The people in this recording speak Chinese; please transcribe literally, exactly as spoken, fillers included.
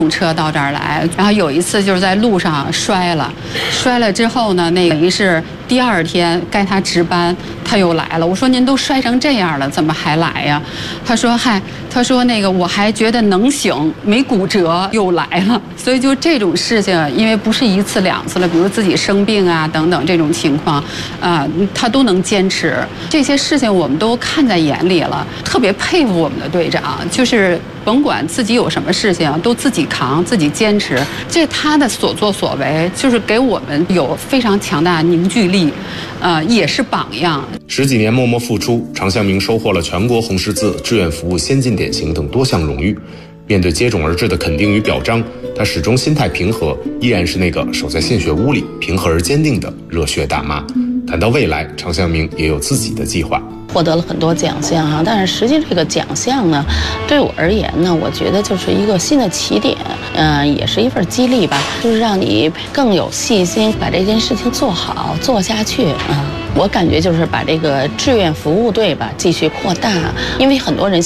动车到这儿来，然后有一次就是在路上摔了，摔了之后呢，那个于是第二天该他值班，他又来了。我说您都摔成这样了，怎么还来呀？他说嗨，他说那个我还觉得能行，没骨折又来了。所以就这种事情，因为不是一次两次了，比如自己生病啊等等这种情况，啊、呃，他都能坚持。这些事情我们都看在眼里了，特别佩服我们的队长，就是甭管自己有什么事情，都自己扛，自己坚持。这他的所作所为，就是给我们有非常强大的凝聚力，呃，也是榜样。 十几年默默付出，常向明收获了全国红十字志愿服务先进典型等多项荣誉。面对接踵而至的肯定与表彰，他始终心态平和，依然是那个守在献血屋里平和而坚定的热血大妈。谈到未来，常向明也有自己的计划。 获得了很多奖项哈，但是实际这个奖项呢，对我而言呢，我觉得就是一个新的起点，嗯、呃，也是一份激励吧，就是让你更有信心把这件事情做好做下去啊。我感觉就是把这个志愿服务队吧继续扩大，因为很多人